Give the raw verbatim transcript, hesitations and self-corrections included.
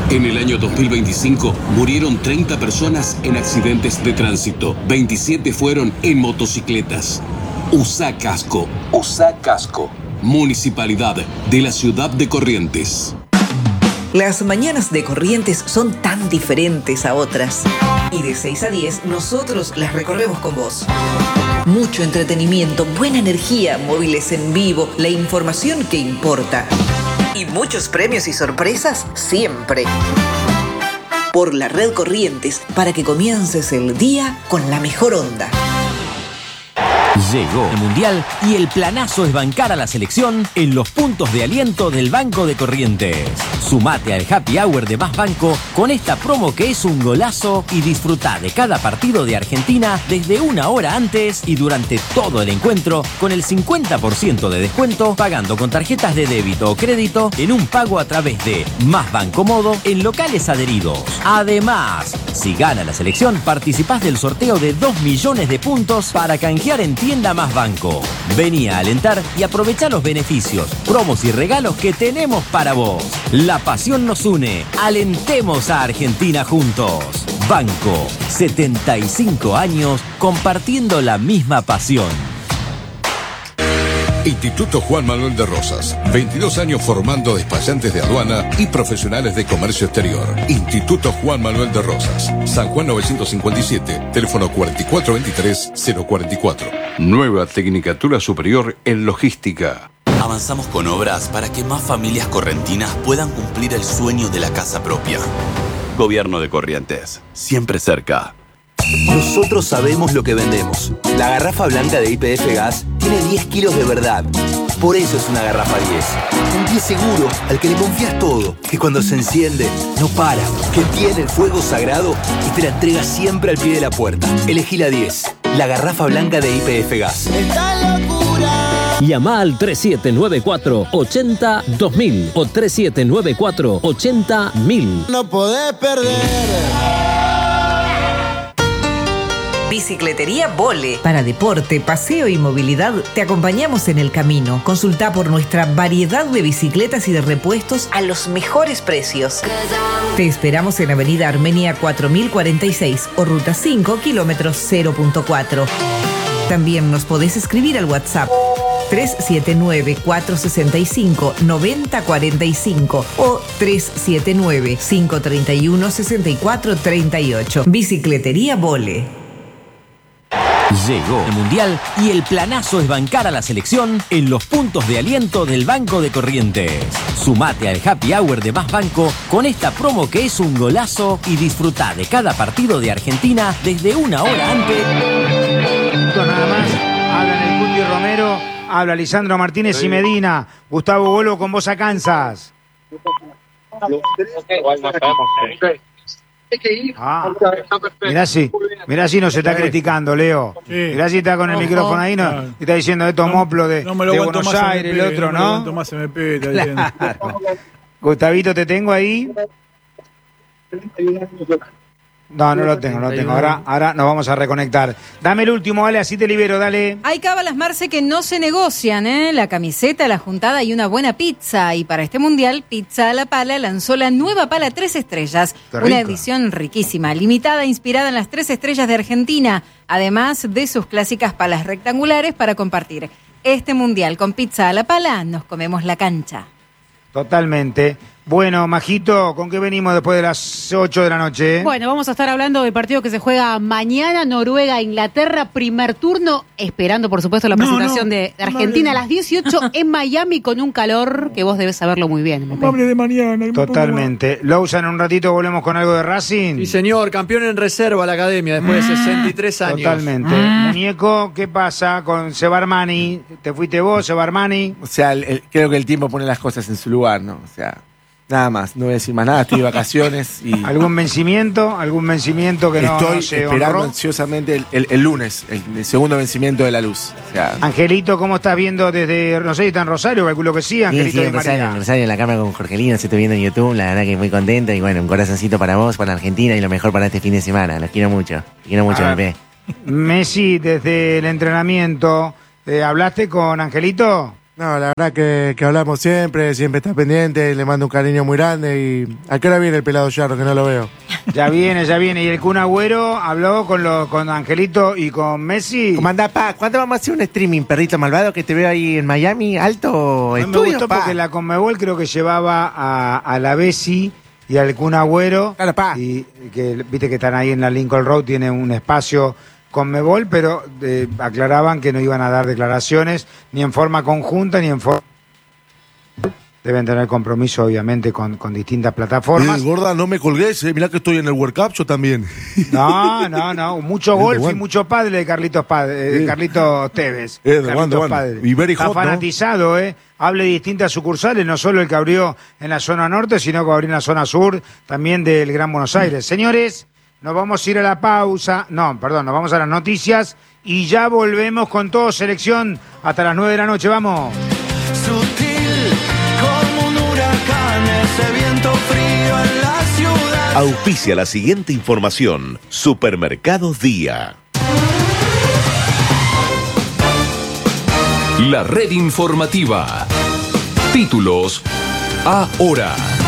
En el año dos mil veinticinco murieron treinta personas en accidentes de tránsito. veintisiete fueron en motocicletas. Usa casco. Usa casco. Municipalidad de la ciudad de Corrientes. Las mañanas de Corrientes son tan diferentes a otras. Y de seis a diez nosotros las recorremos con vos. Mucho entretenimiento, buena energía, móviles en vivo, la información que importa. Y muchos premios y sorpresas siempre. Por la red Corrientes, para que comiences el día con la mejor onda. Llegó el Mundial y el planazo es bancar a la selección en los puntos de aliento del Banco de Corrientes. Sumate al Happy Hour de Más Banco con esta promo que es un golazo y disfruta de cada partido de Argentina desde una hora antes y durante todo el encuentro con el cincuenta por ciento de descuento pagando con tarjetas de débito o crédito en un pago a través de Más Banco Modo en locales adheridos. Además, si gana la selección, participás del sorteo de dos millones de puntos para canjear en Tienda Más Banco. Vení a alentar y aprovechá los beneficios, promos y regalos que tenemos para vos. La pasión nos une. Alentemos a Argentina juntos. Banco, setenta y cinco años compartiendo la misma pasión. Instituto Juan Manuel de Rosas, veintidós años formando despachantes de aduana y profesionales de comercio exterior. Instituto Juan Manuel de Rosas, San Juan novecientos cincuenta y siete, teléfono cuatro cuatro dos tres cero cuatro cuatro. Nueva Tecnicatura Superior en Logística. Avanzamos con obras para que más familias correntinas puedan cumplir el sueño de la casa propia. Gobierno de Corrientes, siempre cerca. Nosotros sabemos lo que vendemos. La garrafa blanca de Y P F Gas tiene diez kilos de verdad. Por eso es una garrafa diez. Un diez seguro al que le confías todo. Que cuando se enciende, no para. Que tiene el fuego sagrado y te la entrega siempre al pie de la puerta. Elegí la diez. La garrafa blanca de Y P F Gas. ¡Esta locura! Llama al tres siete nueve cuatro, ocho cero, dos mil o tres siete nueve cuatro, ocho cero, mil. No podés perder. Bicicletería Vole. Para deporte, paseo y movilidad, te acompañamos en el camino. Consulta por nuestra variedad de bicicletas y de repuestos a los mejores precios. Te esperamos en Avenida Armenia cuatro mil cuarenta y seis o Ruta cinco, kilómetros cero punto cuatro. También nos podés escribir al WhatsApp tres siete nueve, cuatro seis cinco, nueve cero cuatro cinco o tres siete nueve, cinco tres uno, seis cuatro tres ocho. Bicicletería Vole. Llegó el Mundial y el planazo es bancar a la selección en los puntos de aliento del Banco de Corrientes. Sumate al Happy Hour de Más Banco con esta promo que es un golazo y disfruta de cada partido de Argentina desde una hora antes. Nada más, hablan el Cuti Romero, habla Lisandro Martínez y Medina. Gustavo Bolo con vos a Kansas. Ah, mirá si, mirá si no se está criticando, Leo. Sí. Mirá si está con el no, micrófono no, ahí, no, no. Y está diciendo esto no, moplo de, no de Buenos Aires, el otro, ¿no? No, más M P, claro. Gustavito, ¿te tengo ahí? No, no lo tengo, no lo tengo. Ahora, ahora nos vamos a reconectar. Dame el último, dale, así te libero, dale. Hay cábalas, Marce, que no se negocian, ¿eh? La camiseta, la juntada y una buena pizza. Y para este mundial, Pizza a la Pala lanzó la nueva pala tres estrellas. Una edición riquísima, limitada, inspirada en las tres estrellas de Argentina. Además de sus clásicas palas rectangulares para compartir. Este mundial con Pizza a la Pala, nos comemos la cancha. Totalmente. Bueno, Majito, ¿con qué venimos después de las ocho de la noche? Bueno, vamos a estar hablando del partido que se juega mañana, Noruega-Inglaterra, primer turno, esperando, por supuesto, la presentación no, no, de Argentina no, a las dieciocho en Miami con un calor que vos debes saberlo muy bien. No hable de mañana. Totalmente. Lousa, en un ratito volvemos con algo de Racing. Sí, señor, campeón en reserva la academia después de sesenta y tres años. Totalmente. Mm. Muñeco, ¿qué pasa con Sebarmani? ¿Te fuiste vos, Sebarmani? O sea, el, el, creo que el tiempo pone las cosas en su lugar, ¿no? O sea... Nada más, no voy a decir más nada, estoy de vacaciones y... ¿Algún vencimiento? ¿Algún vencimiento que no, estoy no se esperando honró? Ansiosamente el, el, el lunes, el, el segundo vencimiento de la luz. O sea, Angelito, ¿cómo estás viendo desde, no sé, está en Rosario? Calculo que sí, Angelito. Sí, sí, en Rosario, en Rosario, en la cámara con Jorgelino, se estoy viendo en YouTube, la verdad que muy contento y bueno, un corazoncito para vos, para Argentina y lo mejor para este fin de semana. Los quiero mucho, los quiero mucho, M P. Messi, desde el entrenamiento, eh, ¿hablaste con Angelito? No, la verdad que, que hablamos siempre, siempre está pendiente, le mando un cariño muy grande y... ¿A qué hora viene el pelado Yarro, que no lo veo? Ya viene, ya viene. ¿Y el Kun Agüero habló con, lo, con Angelito y con Messi? ¿Cómo andás, pa? ¿Cuándo vamos a hacer un streaming, perrito malvado, que te veo ahí en Miami? Alto No estudio, me gustó pa. porque la Conmebol creo que llevaba a, a la Bessi y al Kun Agüero. Claro, pa. Y que viste que están ahí en la Lincoln Road, tiene un espacio Conmebol, pero eh, aclaraban que no iban a dar declaraciones ni en forma conjunta ni en forma... Deben tener compromiso, obviamente, con, con distintas plataformas. Eh, gorda, no me colgues, eh. Mirá que estoy en el World Cup, yo también. No, no, no. Mucho golf y mucho padre de Carlitos, padre, de Carlitos Tevez. Eh, de Juan, de Juan. Y very Está hot, ¿no? fanatizado, ¿eh? Hable de distintas sucursales, no solo el que abrió en la zona norte, sino que abrió en la zona sur, también del Gran Buenos Aires. Señores, nos vamos a ir a la pausa. No, perdón, nos vamos a las noticias y ya volvemos con todo selección hasta las nueve de la noche. Vamos. Sutil como un huracán, ese viento frío en la ciudad. Auspicia la siguiente información. Supermercados Día. La red informativa. Títulos ahora.